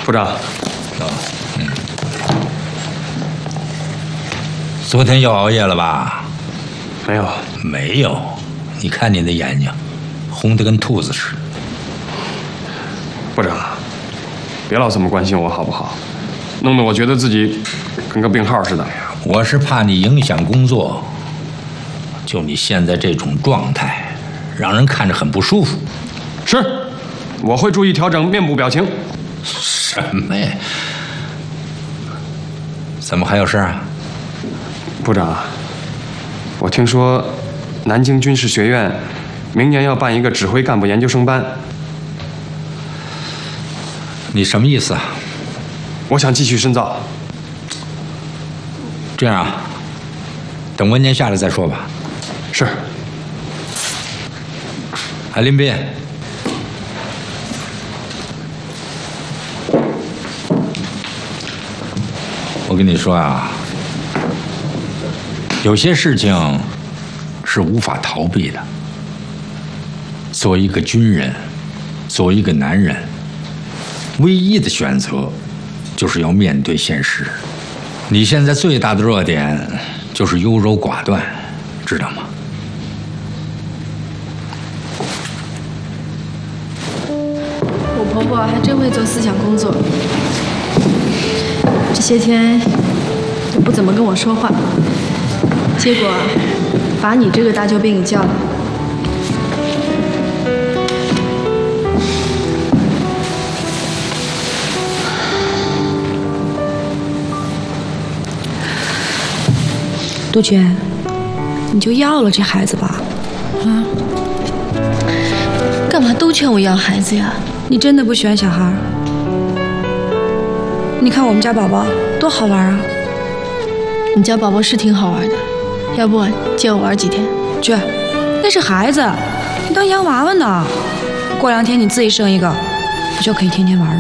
部长。 昨天又熬夜了吧？ 没有， 没有。你看你的眼睛，红得跟兔子似的。 部长，别老这么关心我好不好？弄得我觉得自己跟个病号似的。 我是怕你影响工作。就你现在这种状态，让人看着很不舒服。 是，我会注意调整面部表情。 什么呀？怎么还有事啊？ 部长，我听说南京军事学院明年要办一个指挥干部研究生班。 你什么意思啊？ 我想继续深造。 这样啊，等文件下来再说吧。 是。 哎，林斌，我跟你说啊，有些事情是无法逃避的。作为一个军人，作为一个男人，唯一的选择就是要面对现实。你现在最大的弱点就是优柔寡断，知道吗？ 我婆婆还真会做思想工作，这些天也不怎么跟我说话，结果把你这个大救兵给叫来。 杜鹃，你就要了这孩子吧，啊？ 干嘛都劝我要孩子呀？ 你真的不喜欢小孩？你看我们家宝宝多好玩啊！ 你家宝宝是挺好玩的，要不借我玩几天？ 去，那是孩子，你当洋娃娃呢。过2天你自己生一个，不就可以天天玩了？